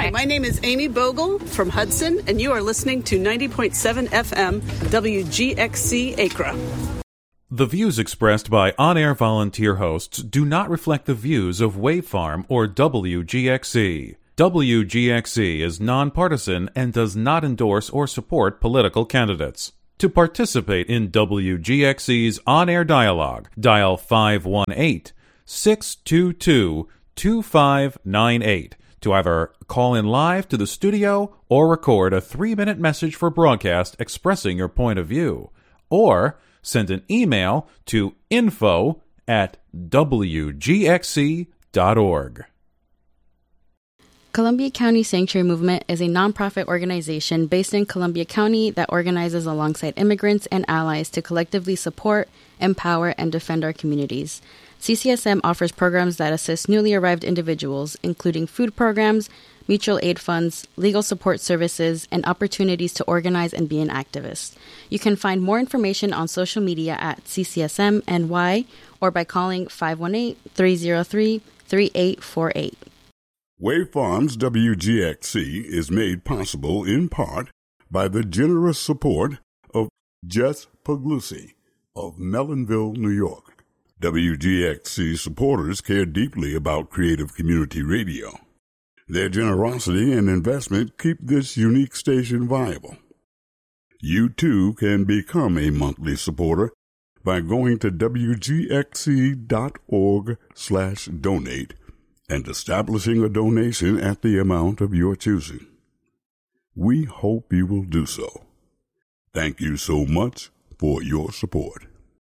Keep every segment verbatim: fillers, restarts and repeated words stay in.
Hi, my name is Amy Bogle from Hudson, and you are listening to ninety point seven F M W G X C Acra. The views expressed by on-air volunteer hosts do not reflect the views of Wave Farm or W G X C. W G X C is nonpartisan and does not endorse or support political candidates. To participate in W G X C's on-air dialogue, dial five one eight, six two two, two five nine eight to either call in live to the studio or record a three-minute message for broadcast expressing your point of view, or send an email to info at w g x c dot org. Columbia County Sanctuary Movement is a nonprofit organization based in Columbia County that organizes alongside immigrants and allies to collectively support, empower, and defend our communities. C C S M offers programs that assist newly arrived individuals, including food programs, mutual aid funds, legal support services, and opportunities to organize and be an activist. You can find more information on social media at C C S M N Y or by calling five one eight, three zero three, three eight four eight. Wave Farms W G X C is made possible in part by the generous support of Jess Puglisi of Mellonville, New York. W G X C supporters care deeply about Creative Community Radio. Their generosity and investment keep this unique station viable. You, too, can become a monthly supporter by going to w g x c dot org slash donate and establishing a donation at the amount of your choosing. We hope you will do so. Thank you so much for your support.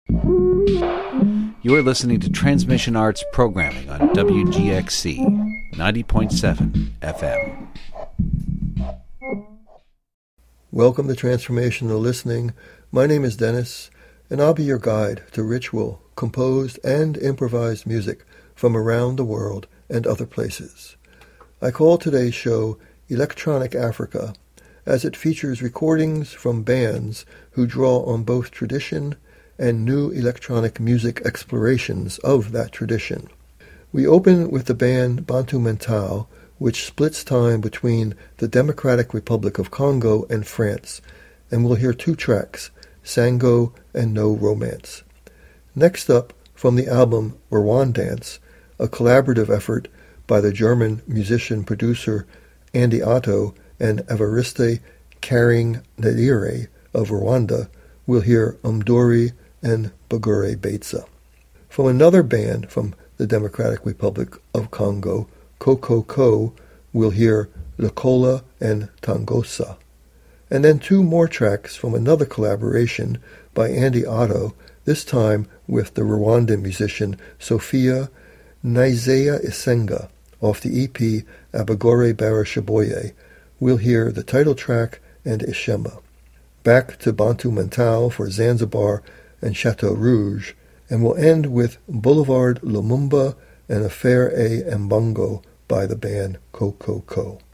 You are listening to Transmission Arts programming on W G X C ninety point seven F M. Welcome to Transformational Listening. My name is Dennis, and I'll be your guide to ritual, composed, and improvised music from around the world and other places. I call today's show Electronic Africa, as it features recordings from bands who draw on both tradition and new electronic music explorations of that tradition. We open with the band Bantu Mental, which splits time between the Democratic Republic of Congo and France, and we'll hear two tracks, Sango and No Romance. Next up, from the album Rwandance, a collaborative effort by the German musician-producer Andy Otto and Evariste Karinganire of Rwanda, we'll hear Umdori and Bagure Betsa. From another band from the Democratic Republic of Congo, Kokoko, we'll hear Lukola and Tangosa. And then two more tracks from another collaboration by Andy Otto, this time with the Rwandan musician Sophia Nizea Isenga, off the E P Abagore Barashaboye. We'll hear the title track and Ishema. Back to Bantu Mental for Zanzibar and Chateau Rouge, and we'll end with Boulevard Lumumba and Affaire A Mbongo by the band Kokoko.